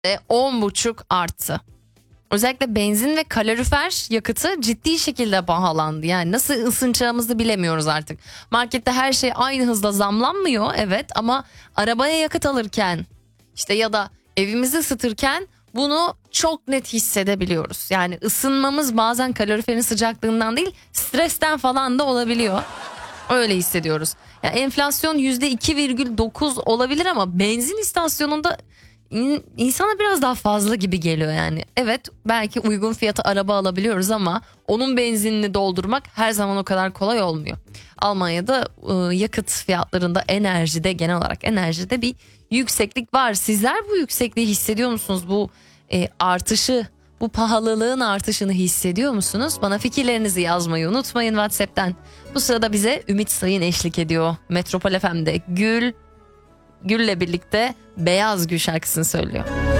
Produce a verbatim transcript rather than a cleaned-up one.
on buçuk arttı. Özellikle benzin ve kalorifer yakıtı ciddi şekilde pahalandı. Yani nasıl ısınacağımızı bilemiyoruz artık. Markette her şey aynı hızla zamlanmıyor, evet, ama arabaya yakıt alırken işte ya da evimizi ısıtırken bunu çok net hissedebiliyoruz. Yani ısınmamız bazen kaloriferin sıcaklığından değil, stresten falan da olabiliyor. Öyle hissediyoruz. Yani enflasyon yüzde iki virgül dokuz olabilir ama benzin istasyonunda in, insana biraz daha fazla gibi geliyor yani. Evet, belki uygun fiyata araba alabiliyoruz ama onun benzinini doldurmak her zaman o kadar kolay olmuyor. Almanya'da ıı, yakıt fiyatlarında, enerjide, genel olarak enerjide bir yükseklik var. Sizler bu yüksekliği hissediyor musunuz? Bu e, artışı, bu pahalılığın artışını hissediyor musunuz? Bana fikirlerinizi yazmayı unutmayın WhatsApp'ten. Bu sırada bize Ümit Sayın eşlik ediyor. Metropol F M'de Gül, Gül'le birlikte Beyaz Gül şarkısını söylüyor.